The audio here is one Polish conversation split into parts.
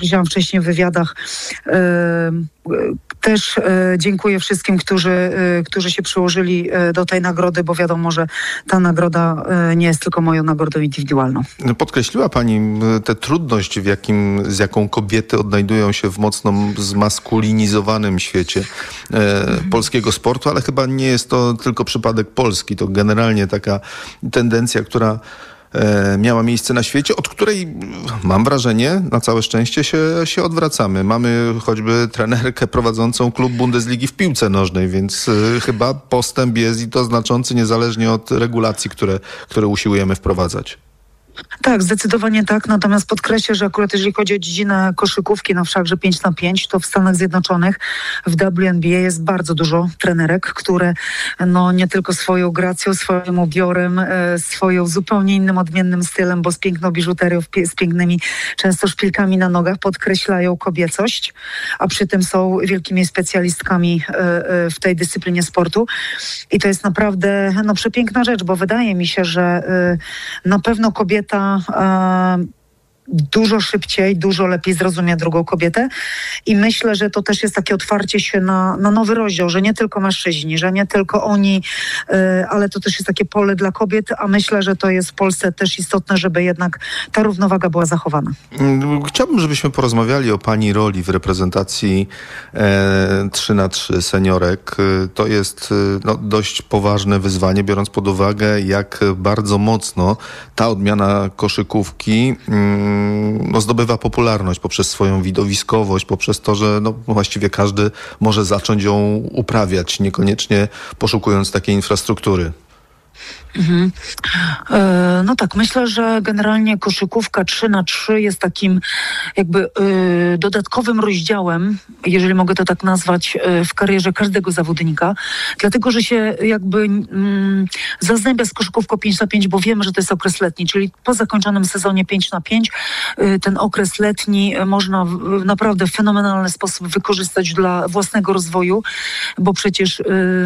powiedziałam wcześniej w wywiadach, też dziękuję wszystkim, którzy się przyłożyli do tej nagrody, bo wiadomo, że ta nagroda nie jest tylko moją nagrodą indywidualną. Podkreśliła pani tę trudność, z jaką kobiety odnajdują się w mocno zmaskulinizowanym świecie polskiego sportu, ale chyba nie jest to tylko przypadek Polski. To generalnie taka tendencja, która miała miejsce na świecie, od której, mam wrażenie, na całe szczęście się odwracamy. Mamy choćby trenerkę prowadzącą klub Bundesligi w piłce nożnej, więc chyba postęp jest i to znaczący, niezależnie od regulacji, które usiłujemy wprowadzać. Tak, zdecydowanie tak. Natomiast podkreślę, że akurat jeżeli chodzi o dziedzinę koszykówki, no wszakże 5x5, to w Stanach Zjednoczonych w WNBA jest bardzo dużo trenerek, które no nie tylko swoją gracją, swoim ubiorem, swoją zupełnie innym, odmiennym stylem, bo z piękną biżuterią, z pięknymi często szpilkami na nogach podkreślają kobiecość, a przy tym są wielkimi specjalistkami w tej dyscyplinie sportu. I to jest naprawdę przepiękna rzecz, bo wydaje mi się, że na pewno kobieta dużo szybciej, dużo lepiej zrozumie drugą kobietę i myślę, że to też jest takie otwarcie się na nowy rozdział, że nie tylko mężczyźni, że nie tylko oni, ale to też jest takie pole dla kobiet, a myślę, że to jest w Polsce też istotne, żeby jednak ta równowaga była zachowana. Chciałbym, żebyśmy porozmawiali o pani roli w reprezentacji 3x3 seniorek. To jest dość poważne wyzwanie, biorąc pod uwagę, jak bardzo mocno ta odmiana koszykówki zdobywa popularność poprzez swoją widowiskowość, poprzez to, że właściwie każdy może zacząć ją uprawiać, niekoniecznie poszukując takiej infrastruktury. No tak, myślę, że generalnie koszykówka 3x3 jest takim jakby dodatkowym rozdziałem, jeżeli mogę to tak nazwać, w karierze każdego zawodnika, dlatego, że się jakby zazębia z koszykówką 5x5, bo wiemy, że to jest okres letni, czyli po zakończonym sezonie 5x5 ten okres letni można w naprawdę fenomenalny sposób wykorzystać dla własnego rozwoju, bo przecież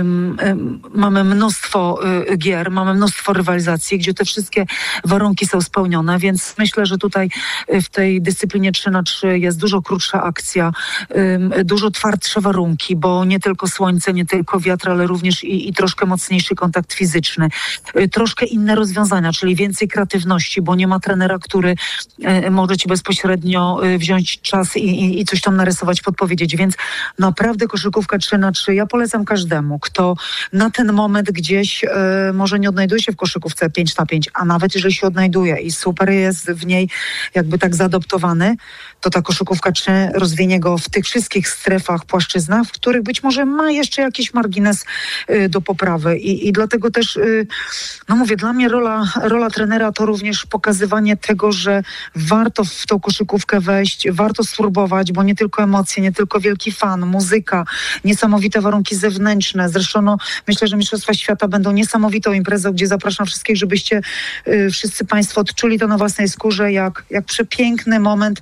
mamy mnóstwo gier, mamy mnóstwo rywalizacji, gdzie te wszystkie warunki są spełnione, więc myślę, że tutaj w tej dyscyplinie 3x3 jest dużo krótsza akcja, dużo twardsze warunki, bo nie tylko słońce, nie tylko wiatr, ale również i troszkę mocniejszy kontakt fizyczny. Troszkę inne rozwiązania, czyli więcej kreatywności, bo nie ma trenera, który może ci bezpośrednio wziąć czas i coś tam narysować, podpowiedzieć, więc naprawdę koszykówka 3x3 ja polecam każdemu, kto na ten moment gdzieś może nie odnajduje się w koszykówce 5x5, a nawet jeżeli się odnajduje i super jest w niej jakby tak zaadoptowany, to ta koszykówka 3 rozwinie go w tych wszystkich strefach, płaszczyznach, w których być może ma jeszcze jakiś margines do poprawy. I dlatego też, mówię, dla mnie rola trenera to również pokazywanie tego, że warto w tą koszykówkę wejść, warto spróbować, bo nie tylko emocje, nie tylko wielki fan, muzyka, niesamowite warunki zewnętrzne. Zresztą myślę, że Mistrzostwa Świata będą niesamowitą imprezą, gdzie zapraszam wszystkich, żebyście wszyscy państwo odczuli to na własnej skórze, jak przepiękny moment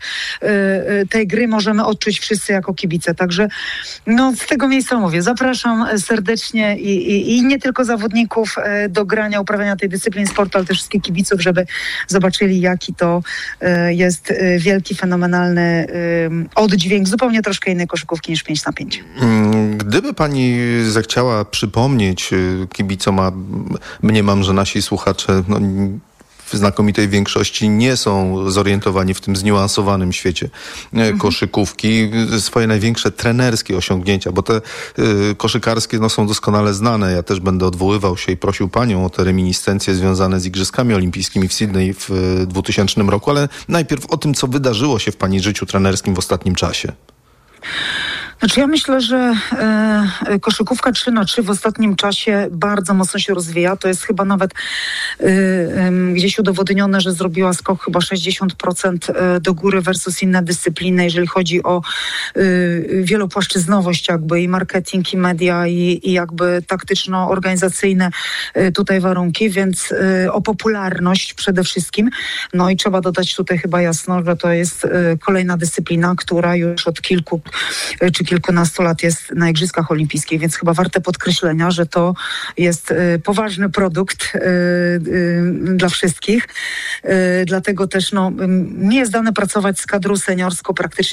tej gry możemy odczuć wszyscy jako kibice. Także z tego miejsca mówię, zapraszam serdecznie i nie tylko zawodników do grania, uprawiania tej dyscypliny sportu, ale też wszystkich kibiców, żeby zobaczyli, jaki to jest wielki, fenomenalny oddźwięk zupełnie troszkę innej koszykówki niż 5x5. Gdyby pani zechciała przypomnieć kibicom, a mniemam, że nasi słuchacze w znakomitej większości nie są zorientowani w tym zniuansowanym świecie koszykówki, swoje największe trenerskie osiągnięcia, bo te koszykarskie są doskonale znane. Ja też będę odwoływał się i prosił panią o te reminiscencje związane z Igrzyskami Olimpijskimi w Sydney w 2000 roku, ale najpierw o tym, co wydarzyło się w pani życiu trenerskim w ostatnim czasie. Znaczy ja myślę, że koszykówka 3x3 w ostatnim czasie bardzo mocno się rozwija. To jest chyba nawet gdzieś udowodnione, że zrobiła skok chyba 60% do góry versus inne dyscypliny, jeżeli chodzi o wielopłaszczyznowość jakby i marketing, i media, i jakby taktyczno-organizacyjne tutaj warunki, więc o popularność przede wszystkim. No i trzeba dodać tutaj chyba jasno, że to jest kolejna dyscyplina, która już od kilku czy kilkunastu lat jest na Igrzyskach Olimpijskich, więc chyba warte podkreślenia, że to jest poważny produkt dla wszystkich. Dlatego też nie jest dane pracować z kadrą seniorską praktycznie